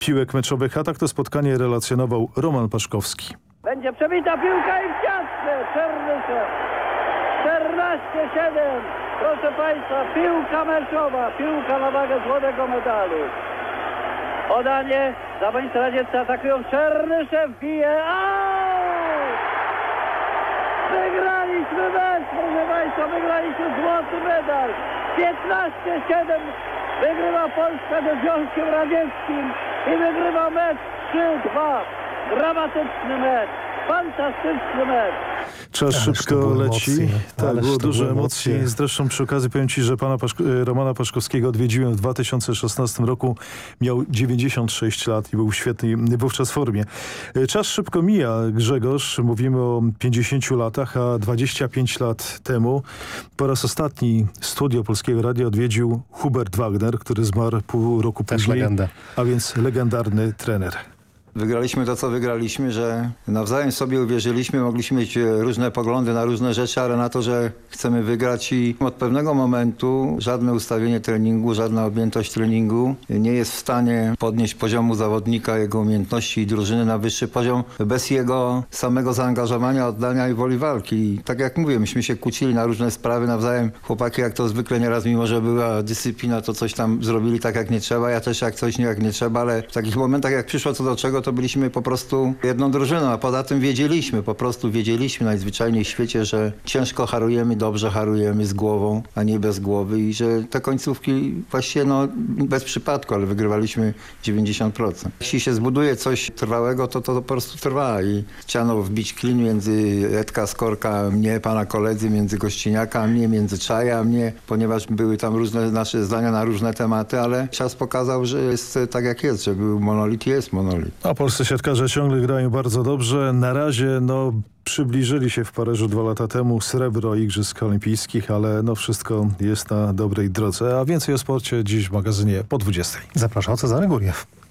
piłek meczowych, a tak to spotkanie relacjonował Roman Paszkowski. Będzie przebita piłka i w ciasne. Czernysze. 14-7. Proszę Państwa, piłka meczowa. Piłka na wagę złotego medalu. Podanie. Zawodnicy radzieccy atakują. Czernysze wbije. Out! Wygraliśmy mecz, proszę Państwa. Wygraliśmy złoty medal. 15-7. Wygrywa Polska ze Związkiem Radzieckim. I wygrywa mecz 3-2. Dramatyczny mecz. Fantastyczny mecz. Czas szybko leci. Tak, było dużo emocji. Zresztą przy okazji powiem Ci, że pana Romana Paszkowskiego odwiedziłem w 2016 roku. Miał 96 lat i był w świetnej wówczas formie. Czas szybko mija, Grzegorz. Mówimy o 50 latach, a 25 lat temu po raz ostatni studio Polskiego Radia odwiedził Hubert Wagner, który zmarł pół roku później. Legenda. A więc legendarny trener. Wygraliśmy to, co wygraliśmy, że nawzajem sobie uwierzyliśmy, mogliśmy mieć różne poglądy na różne rzeczy, ale na to, że chcemy wygrać i od pewnego momentu żadne ustawienie treningu, żadna objętość treningu nie jest w stanie podnieść poziomu zawodnika, jego umiejętności i drużyny na wyższy poziom bez jego samego zaangażowania, oddania i woli walki. I tak jak mówię, myśmy się kłócili na różne sprawy nawzajem. Chłopaki, jak to zwykle nieraz, mimo że była dyscyplina, to coś tam zrobili tak, jak nie trzeba. Ja też jak coś jak nie trzeba, ale w takich momentach, jak przyszło co do czego, to byliśmy po prostu jedną drużyną, a poza tym po prostu wiedzieliśmy najzwyczajniej w świecie, że ciężko harujemy, dobrze harujemy z głową, a nie bez głowy i że te końcówki właściwie bez przypadku, ale wygrywaliśmy 90%. Jeśli się zbuduje coś trwałego, to po prostu trwa i chciano wbić klin między Edka Skorka, mnie, pana koledzy, między Gościniaka, mnie, między Czaja, a mnie, ponieważ były tam różne nasze zdania na różne tematy, ale czas pokazał, że jest tak jak jest, że był monolit i jest monolit. A polscy siatkarze ciągle grają bardzo dobrze. Na razie przybliżyli się w Paryżu 2 lata temu srebro Igrzysk Olimpijskich, ale wszystko jest na dobrej drodze. A więcej o sporcie dziś w magazynie po 20. Zapraszał Cezary Guriew.